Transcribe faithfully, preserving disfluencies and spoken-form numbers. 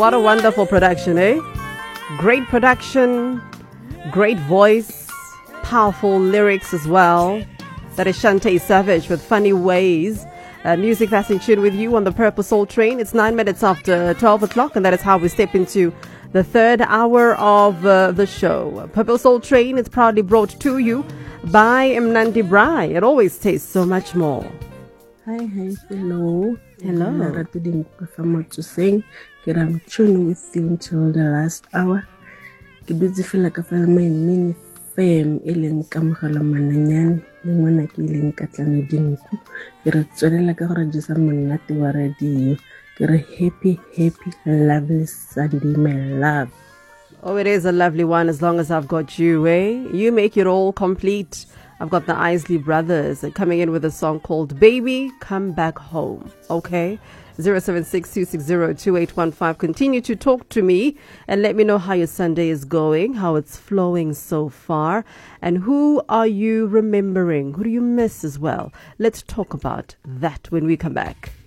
What a wonderful production, eh? Great production, great voice, powerful lyrics as well. That is Shantae Savage with Funny Ways. Uh, music that's in tune with you on the Purple Soul Train. It's nine minutes after twelve o'clock, and that is how we step into the third hour of uh, the show. Purple Soul Train is proudly brought to you by Mnandi Brai. It always tastes so much more. Hi, hi, hello. Hello. I'm to sing. I'm tuning with you until the last hour. Ke busy feel like I feel my mini fam eleng kamogela mananyane le ngwana ke ileng ka tlana dinku ke re tswelela ka gore jesa monate wa radio ke re happy happy lovely Sunday my love. Oh, it is a lovely one as long as I've got you, eh? You make it all complete. I've got the Isley Brothers coming in with a song called Baby Come Back Home. Okay? zero seven six two six zero two eight one five. Continue to talk to me and let me know how your Sunday is going, how it's flowing so far, and who are you remembering? Who do you miss as well? Let's talk about that when we come back.